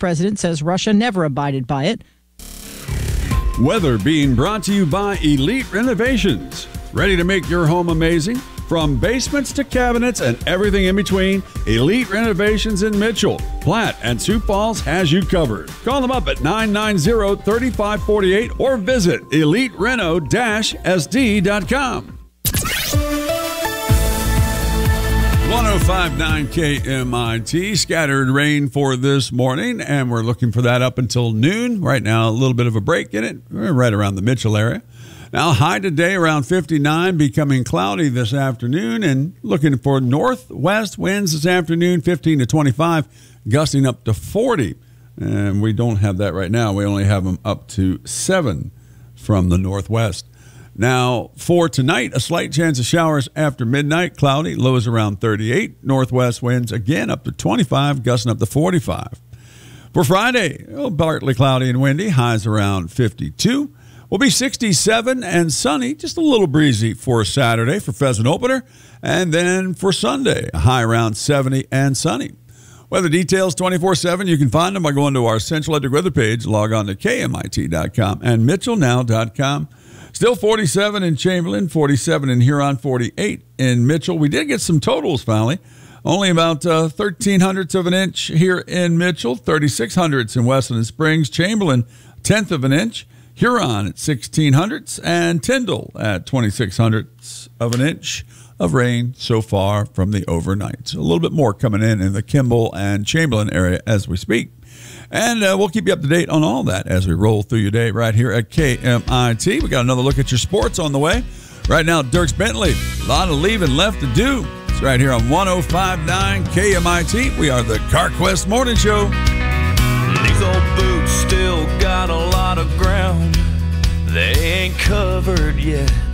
president says Russia never abided by it. Weather being brought to you by Elite Renovations. Ready to make your home amazing? From basements to cabinets and everything in between, Elite Renovations in Mitchell, Platte, and Sioux Falls has you covered. Call them up at 990-3548 or visit elitereno-sd.com. 105.9 KMIT, scattered rain for this morning, and we're looking for that up until noon. Right now, a little bit of a break in it. We're right around the Mitchell area. Now, high today around 59, becoming cloudy this afternoon, and looking for northwest winds this afternoon, 15 to 25, gusting up to 40. And we don't have that right now. We only have them up to 7 from the northwest. Now, for tonight, a slight chance of showers after midnight, cloudy, lows around 38. Northwest winds again up to 25, gusting up to 45. For Friday, partly cloudy and windy, highs around 52. Will be 67 and sunny, just a little breezy for Saturday for pheasant opener. And then for Sunday, a high around 70 and sunny. Weather details 24/7. You can find them by going to our Central Electric weather page. Log on to KMIT.com and MitchellNow.com. Still 47 in Chamberlain, 47 in Huron, 48 in Mitchell. We did get some totals finally. Only about 1/1300ths of an inch here in Mitchell, 3600ths in Westland Springs. Chamberlain, 1/10 of an inch. Huron at 1600ths and Tyndall at 2600ths of an inch of rain so far from the overnight. A little bit more coming in the Kimball and Chamberlain area as we speak. And we'll keep you up to date on all that as we roll through your day right here at KMIT. We got another look at your sports on the way. Right now, Dierks Bentley, a lot of leaving left to do. It's right here on 105.9 KMIT. We are the CarQuest Morning Show. These old boots still got a lot of ground they ain't covered yet.